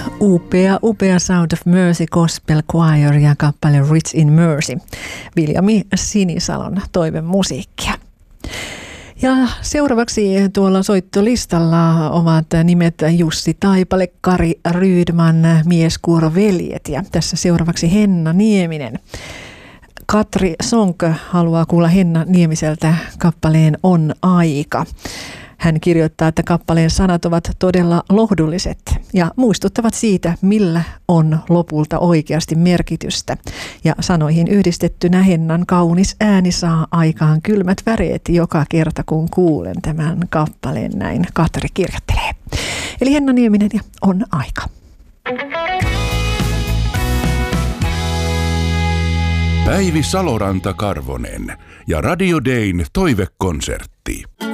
Upea Sound of Mercy Gospel Choir ja kappale Rich in Mercy. Viljami Sinisalon toivemusiikkia. Ja seuraavaksi tuolla soittolistalla ovat nimet Jussi Taipale, Kari Rydman, Mieskuoro-veljet ja tässä seuraavaksi Henna Nieminen. Katri Sonk haluaa kuulla Henna Niemiseltä kappaleen On aika. Hän kirjoittaa, että kappaleen sanat ovat todella lohdulliset ja muistuttavat siitä, millä on lopulta oikeasti merkitystä. Ja sanoihin yhdistettynä Hennan kaunis ääni saa aikaan kylmät väreet joka kerta, kun kuulen tämän kappaleen, näin Katri kirjoittelee. Eli Henna Nieminen ja On aika. Päivi Saloranta-Karvonen ja Radio Dayn toivekonsertti.